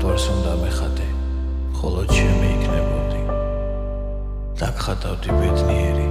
ყოველგვარს უნდა მეხადე, ხოლო ჩემი იქნებოდი. დაგხატავდი ბედნიერი